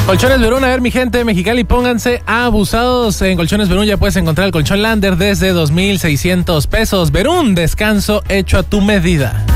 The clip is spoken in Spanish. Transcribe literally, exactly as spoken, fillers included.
Colchones Verún, a ver mi gente, Mexicali, pónganse abusados. En Colchones Verún ya puedes encontrar el colchón Lander desde dos mil seiscientos pesos. Verún, descanso hecho a tu medida.